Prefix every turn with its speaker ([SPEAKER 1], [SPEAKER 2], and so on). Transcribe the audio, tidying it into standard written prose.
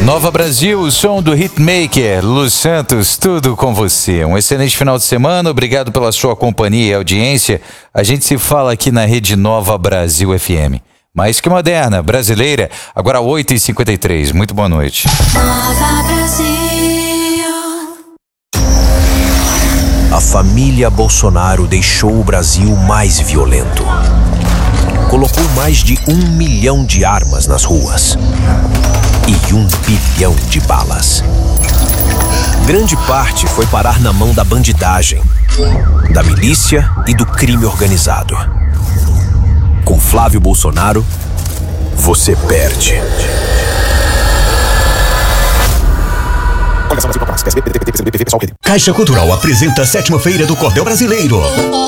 [SPEAKER 1] Nova Brasil, o som do hitmaker Lu Santos, tudo com você. Um excelente final de semana, obrigado pela sua companhia e audiência. A gente se fala aqui na Rede Nova Brasil FM. Mais que moderna, brasileira, agora 8h53. Muito boa noite.
[SPEAKER 2] Nova Brasil.
[SPEAKER 3] A família Bolsonaro deixou o Brasil mais violento. Colocou mais de 1 milhão de armas nas ruas e 1 bilhão de balas. Grande parte foi parar na mão da bandidagem, da milícia e do crime organizado. Com Flávio Bolsonaro, você perde.
[SPEAKER 4] Caixa Cultural apresenta a 7ª Feira do Cordel Brasileiro.